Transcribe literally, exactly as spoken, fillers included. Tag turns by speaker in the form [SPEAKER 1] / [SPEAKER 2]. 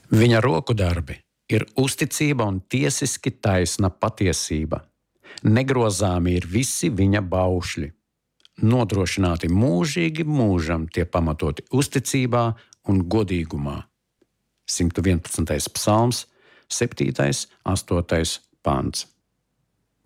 [SPEAKER 1] Viņa roku darbi ir uzticība un tiesiski taisna patiesība. Negrozāmi ir visi viņa baušļi. Nodrošināti mūžīgi mūžam tie pamatoti uzticībā un godīgumā. simt vienpadsmitais psalms, septītais, astotais pants.